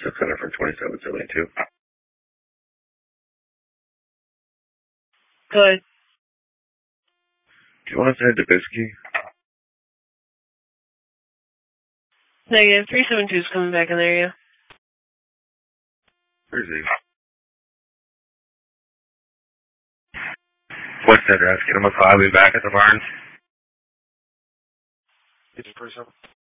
600 for 2772. Good. Do you want to send Dubisky? Negative. 372 is coming back in there, yeah. Where's he? What's that address? Get him a call. I'll be back at the barn. It's a person.